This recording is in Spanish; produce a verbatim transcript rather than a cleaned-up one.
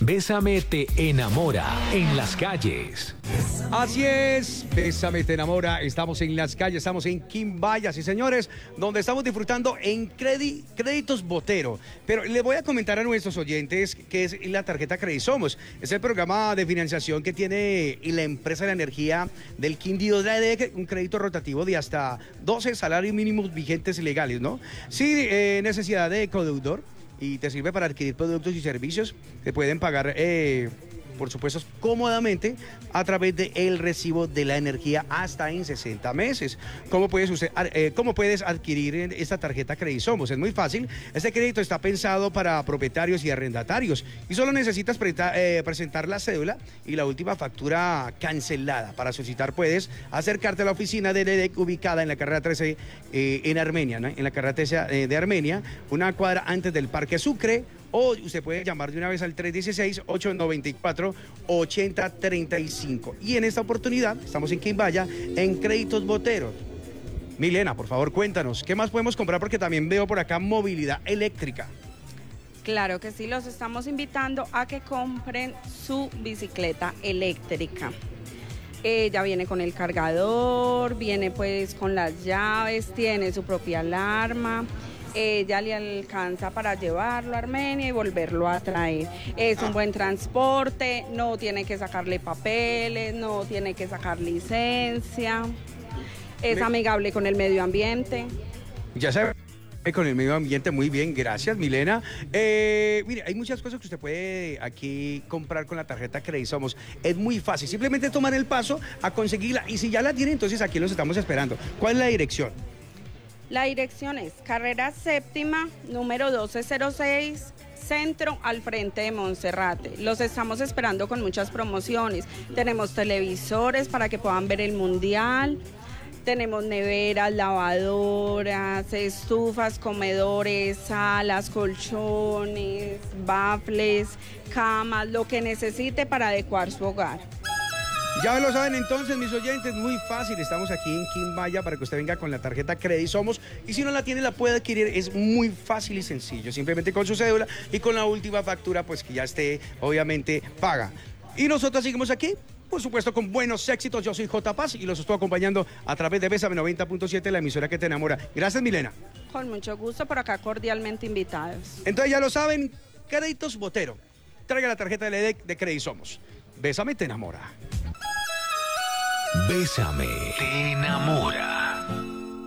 Bésame te enamora en las calles. Así es, Bésame te enamora. Estamos en las calles, estamos en Quimbaya, sí señores, donde estamos disfrutando en Credi, Créditos Botero. Pero le voy a comentar a nuestros oyentes que es la tarjeta Credisomos. Es el programa de financiación que tiene la empresa de la energía del Quindío de la E D E, un crédito rotativo de hasta doce salarios mínimos vigentes legales, ¿no? Sin eh, necesidad de codeudor, y te sirve para adquirir productos y servicios que pueden pagar, eh, por supuesto, cómodamente a través del recibo de la energía hasta en sesenta meses. ¿Cómo puedes, usted, eh, ¿Cómo puedes adquirir esta tarjeta Credisomos? Es muy fácil. Este crédito está pensado para propietarios y arrendatarios y solo necesitas pre eh, presentar la cédula y la última factura cancelada. Para solicitar puedes acercarte a la oficina de L E D E C ubicada en la carrera trece eh, en Armenia, ¿no? En la carrera trece eh, de Armenia, una cuadra antes del Parque Sucre. O usted puede llamar de una vez al tres uno seis, ocho nueve cuatro, ocho cero tres cinco. Y en esta oportunidad estamos en Quimbaya, en Créditos Botero. Milena, por favor, cuéntanos, ¿qué más podemos comprar? Porque también veo por acá movilidad eléctrica. Claro que sí, los estamos invitando a que compren su bicicleta eléctrica. Ella viene con el cargador, viene pues con las llaves, tiene su propia alarma. Ella le alcanza para llevarlo a Armenia y volverlo a traer. Es un buen transporte, no tiene que sacarle papeles, no tiene que sacar licencia, es amigable con el medio ambiente. Ya sabe, con el medio ambiente, muy bien, gracias Milena. Eh, mire, hay muchas cosas que usted puede aquí comprar con la tarjeta Credisomos. Es muy fácil, simplemente tomar el paso a conseguirla y si ya la tiene, entonces aquí los estamos esperando. ¿Cuál es la dirección? La dirección es carrera séptima, número doce cero seis, centro, al frente de Monserrate. Los estamos esperando con muchas promociones. Tenemos televisores para que puedan ver el mundial. Tenemos neveras, lavadoras, estufas, comedores, salas, colchones, bafles, camas, lo que necesite para adecuar su hogar. Ya lo saben entonces, mis oyentes, muy fácil. Estamos aquí en Quimbaya para que usted venga con la tarjeta Credisomos y si no la tiene la puede adquirir. Es muy fácil y sencillo, simplemente con su cédula y con la última factura pues que ya esté obviamente paga. Y nosotros seguimos aquí, por supuesto, con buenos éxitos. Yo soy J Paz y los estoy acompañando a través de Bésame noventa punto siete, la emisora que te enamora. Gracias, Milena. Con mucho gusto, por acá cordialmente invitados. Entonces ya lo saben, Créditos Botero. Traiga la tarjeta de L E D E C de Credisomos. Bésame te enamora. Bésame te enamora.